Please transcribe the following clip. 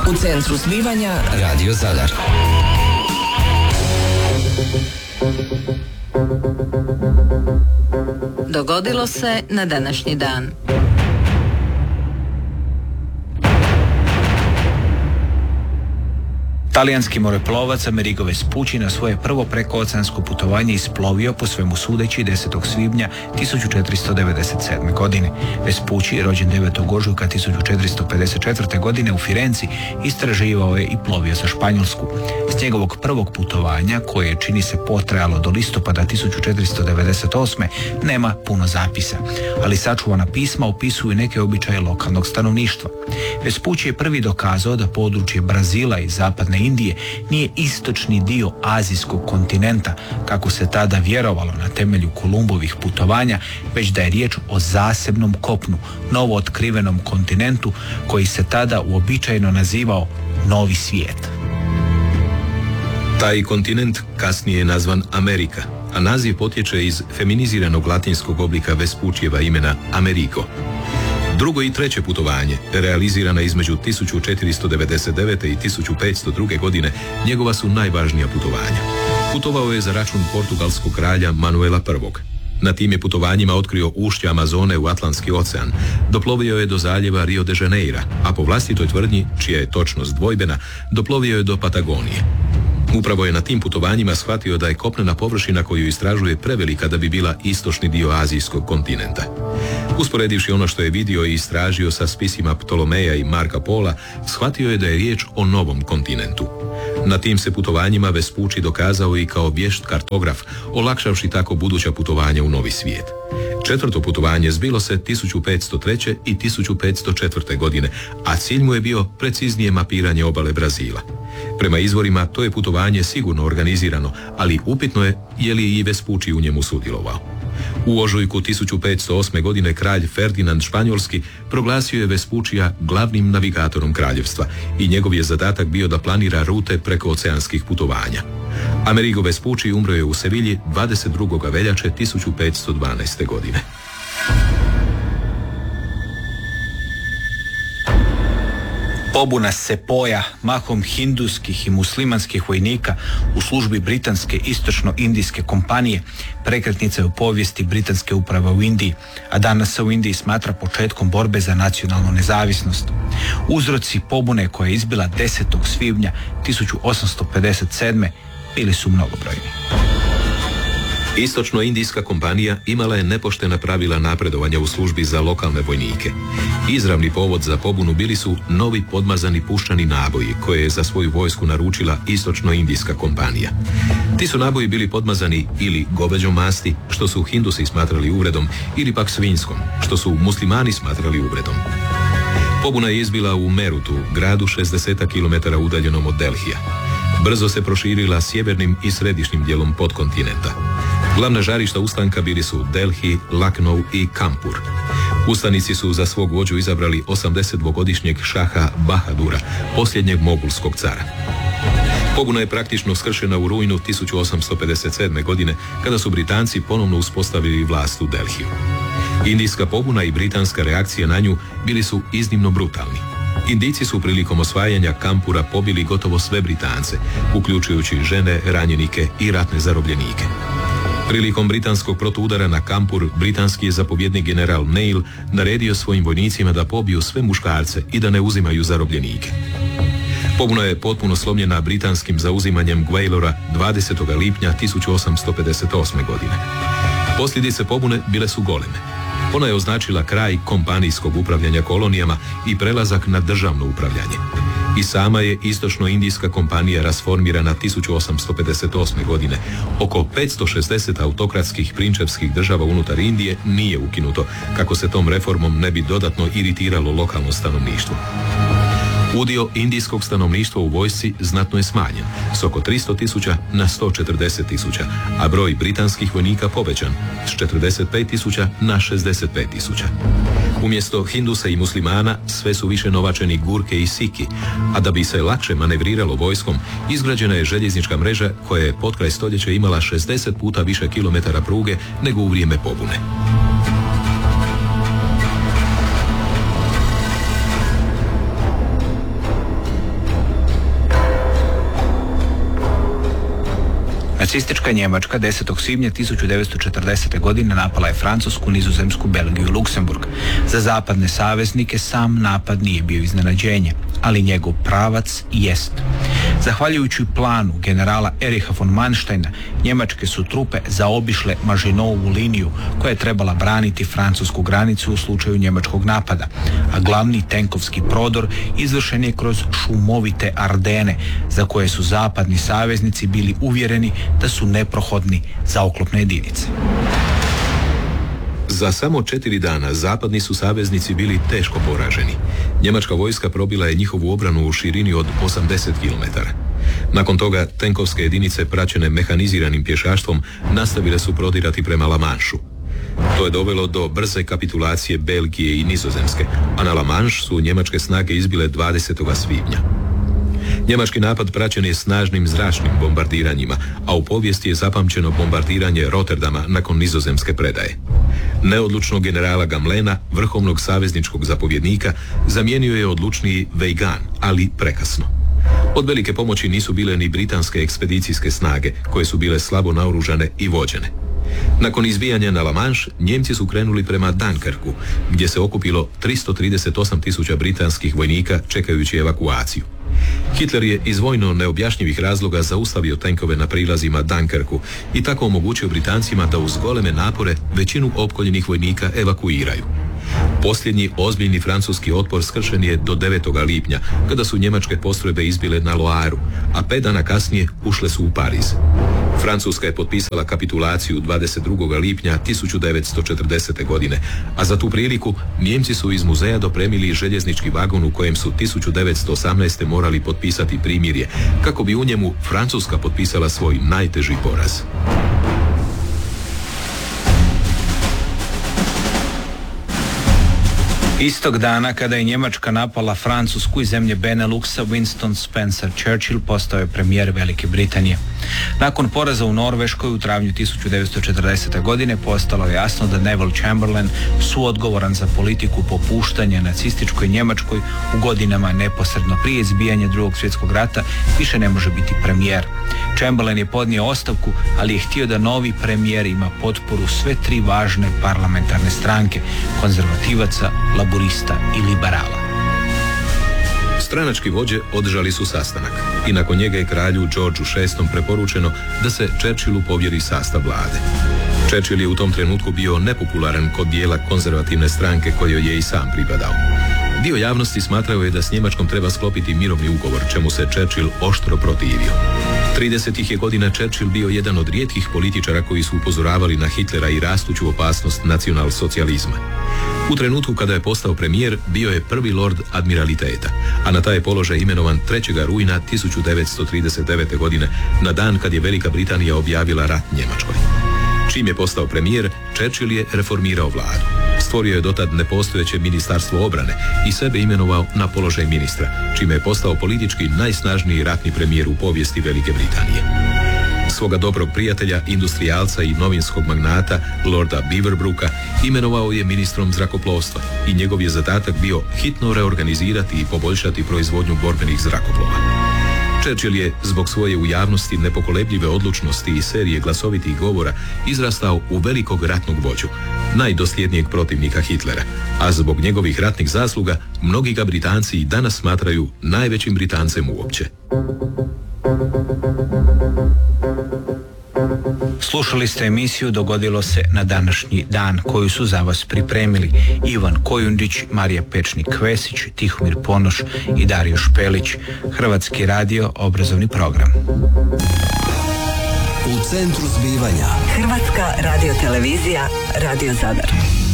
U centru zbivanja Radio Zadar. Dogodilo se na današnji dan. Talijanski moreplovac Amerigo Vespucci na svoje prvo prekooceansko putovanje isplovio po svemu sudeći 10. svibnja 1497. godine. Vespucci, rođen 9. ožujka 1454. godine u Firenci, istraživao je i plovio za Španjolsku. S njegovog prvog putovanja, koje čini se potrajalo do listopada 1498. nema puno zapisa, ali sačuvana pisma opisuju neke običaje lokalnog stanovništva. Vespucci je prvi dokazao da područje Brazila i zapadne Indije nije istočni dio azijskog kontinenta, kako se tada vjerovalo na temelju Kolumbovih putovanja, već da je riječ o zasebnom kopnu, novo otkrivenom kontinentu koji se tada uobičajeno nazivao Novi svijet. Taj kontinent kasnije je nazvan Amerika, a naziv potječe iz feminiziranog latinskog oblika Vespuccijeva imena Amerigo. Drugo i treće putovanje, realizirana između 1499. i 1502. godine, njegova su najvažnija putovanja. Putovao je za račun portugalskog kralja Manuela I. Na tim je putovanjima otkrio ušće Amazone u Atlantski ocean, doplovio je do zaljeva Rio de Janeira, a po vlastitoj tvrdnji, čija je točnost dvojbena, doplovio je do Patagonije. Upravo je na tim putovanjima shvatio da je kopnena površina koju istražuje prevelika da bi bila istočni dio azijskog kontinenta. Usporedivši ono što je vidio i istražio sa spisima Ptolomeja i Marka Pola, shvatio je da je riječ o novom kontinentu. Na tim se putovanjima Vespucci dokazao i kao vješt kartograf, olakšavši tako buduća putovanja u novi svijet. Četvrto putovanje zbilo se 1503. i 1504. godine, a cilj mu je bio preciznije mapiranje obale Brazila. Prema izvorima, to je putovanje sigurno organizirano, ali upitno je li i Vespucci u njemu sudjelovao. U ožujku 1508. godine kralj Ferdinand Španjolski proglasio je Vespuccija glavnim navigatorom kraljevstva i njegov je zadatak bio da planira rute preko oceanskih putovanja. Amerigo Vespucci umro je u Sevilji 22. veljače 1512. godine. Pobuna sepoja, mahom hinduskih i muslimanskih vojnika u službi britanske istočno-indijske kompanije, prekretnica je u povijesti britanske uprave u Indiji, a danas se u Indiji smatra početkom borbe za nacionalnu nezavisnost. Uzroci pobune koja je izbila 10. svibnja 1857. bili su mnogobrojni. Istočno-indijska kompanija imala je nepoštena pravila napredovanja u službi za lokalne vojnike. Izravni povod za pobunu bili su novi podmazani puščani naboji koje je za svoju vojsku naručila Istočno-indijska kompanija. Ti su naboji bili podmazani ili goveđom masti, što su Hindusi smatrali uvredom, ili pak svinjskom, što su muslimani smatrali uvredom. Pobuna je izbila u Merutu, gradu 60 km udaljenom od Delhija. Brzo se proširila sjevernim i središnjim dijelom podkontinenta. Glavna žarišta ustanka bili su Delhi, Lucknow i Kanpur. Ustanici su za svog vođu izabrali 82-godišnjeg šaha Bahadura, posljednjeg mogulskog cara. Pobuna je praktično skršena u rujnu 1857. godine, kada su Britanci ponovno uspostavili vlast u Delhiju. Indijska pobuna i britanska reakcija na nju bili su iznimno brutalni. Indijci su prilikom osvajanja Kanpura pobili gotovo sve Britance, uključujući žene, ranjenike i ratne zarobljenike. Prilikom britanskog protuudara na Kanpur, britanski je zapovjednik general Neil naredio svojim vojnicima da pobiju sve muškarce i da ne uzimaju zarobljenike. Pobuna je potpuno slomljena britanskim zauzimanjem Gwalora 20. lipnja 1858. godine. Posljedice pobune bile su goleme. Ona je označila kraj kompanijskog upravljanja kolonijama i prelazak na državno upravljanje. I sama je Istočno-indijska kompanija rasformirana 1858. godine. Oko 560 autokratskih prinčevskih država unutar Indije nije ukinuto, kako se tom reformom ne bi dodatno iritiralo lokalno stanovništvo. Udio indijskog stanovništva u vojsci znatno je smanjen, s oko 300.000 na 140.000, a broj britanskih vojnika povećan s 45.000 na 65.000. Umjesto Hindusa i muslimana sve su više novačeni Gurke i Siki, a da bi se lakše manevriralo vojskom, izgrađena je željeznička mreža koja je potkraj stoljeća imala 60 puta više kilometara pruge nego u vrijeme pobune. Nacistička Njemačka 10. svibnja 1940. godine napala je Francusku, Nizozemsku, Belgiju i Luksemburg. Za zapadne saveznike sam napad nije bio iznenađenje, ali njegov pravac jest. Zahvaljujući planu generala Ericha von Mansteina, njemačke su trupe zaobišle Maginot-ovu liniju koja je trebala braniti francusku granicu u slučaju njemačkog napada, a glavni tenkovski prodor izvršen je kroz šumovite Ardene, za koje su zapadni saveznici bili uvjereni da su neprohodni za oklopne jedinice. Za samo 4 dana zapadni su saveznici bili teško poraženi. Njemačka vojska probila je njihovu obranu u širini od 80 km. Nakon toga tenkovske jedinice praćene mehaniziranim pješaštvom nastavile su prodirati prema La Manšu. To je dovelo do brze kapitulacije Belgije i Nizozemske, a na La Manš su njemačke snage izbile 20. svibnja. Njemački napad praćen je snažnim zračnim bombardiranjima, a u povijesti je zapamćeno bombardiranje Rotterdama nakon nizozemske predaje. Neodlučnog generala Gamlena, vrhovnog savezničkog zapovjednika, zamijenio je odlučniji Weygand, ali prekasno. Od velike pomoći nisu bile ni britanske ekspedicijske snage, koje su bile slabo naoružane i vođene. Nakon izbijanja na La Manche, Njemci su krenuli prema Dunkerku, gdje se okupilo 338.000 britanskih vojnika čekajući evakuaciju. Hitler je iz vojno neobjašnjivih razloga zaustavio tenkove na prilazima Dunkerku i tako omogućio Britancima da uz goleme napore većinu opkoljenih vojnika evakuiraju. Posljednji ozbiljni francuski otpor skršen je do 9. lipnja, kada su njemačke postrojbe izbile na Loaru, a 5 dana kasnije ušle su u Pariz. Francuska je potpisala kapitulaciju 22. lipnja 1940. godine, a za tu priliku Njemci su iz muzeja dopremili željeznički vagon u kojem su 1918. morali potpisati primirje, kako bi u njemu Francuska potpisala svoj najteži poraz. Istog dana kada je Njemačka napala Francusku i zemlje Beneluxa, Winston Spencer Churchill postao je premijer Velike Britanije. Nakon poraza u Norveškoj u travnju 1940. godine postalo je jasno da Neville Chamberlain, suodgovoran za politiku popuštanja nacističkoj Njemačkoj u godinama neposredno prije izbijanja Drugog svjetskog rata, više ne može biti premijer. Chamberlain je podnio ostavku, ali je htio da novi premijer ima potporu sve 3 važne parlamentarne stranke, konzervativaca, laburista i liberala. Stranački vođe održali su sastanak i nakon njega je kralju Georgeu VI preporučeno da se Churchillu povjeri sastav vlade. Churchill je u tom trenutku bio nepopularan kod dijela konzervativne stranke kojoj je i sam pripadao. Dio javnosti smatrao je da s Njemačkom treba sklopiti mirovni ugovor, čemu se Churchill oštro protivio. 30. je godina Churchill bio jedan od rijetkih političara koji su upozoravali na Hitlera i rastuću opasnost nacionalsocijalizma. U trenutku kada je postao premijer, bio je prvi lord admiraliteta, a na taj je položaj imenovan 3. rujna 1939. godine, na dan kad je Velika Britanija objavila rat Njemačkoj. Čim je postao premijer, Churchill je reformirao vladu. Stvorio je dotad nepostojeće ministarstvo obrane i sebe imenovao na položaj ministra, čime je postao politički najsnažniji ratni premijer u povijesti Velike Britanije. Svoga dobrog prijatelja, industrijalca i novinskog magnata, lorda Beaverbrooka, imenovao je ministrom zrakoplovstva i njegov je zadatak bio hitno reorganizirati i poboljšati proizvodnju borbenih zrakoplova. Churchill je zbog svoje u javnosti nepokolebljive odlučnosti i serije glasovitih govora izrastao u velikog ratnog vođu, najdosljednijeg protivnika Hitlera, a zbog njegovih ratnih zasluga mnogi ga Britanci i danas smatraju najvećim Britancem uopće. Slušali ste emisiju Dogodilo se na današnji dan, koju su za vas pripremili Ivan Kojundić, Marija Pečnik-Kvesić, Tihomir Ponoš i Dario Špelić. Hrvatski radio, obrazovni program. U centru zbivanja Hrvatska radiotelevizija, Radio Zadar.